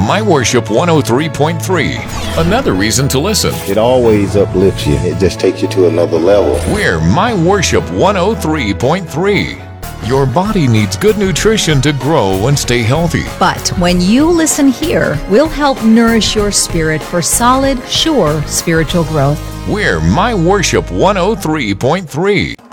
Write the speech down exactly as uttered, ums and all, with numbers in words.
My Worship one oh three point three. Another reason to listen. It always uplifts you. It just takes you to another level. We're My Worship one oh three point three. Your body needs good nutrition to grow and stay healthy. But when you listen here, we'll help nourish your spirit for solid, sure spiritual growth. We're My Worship one oh three point three.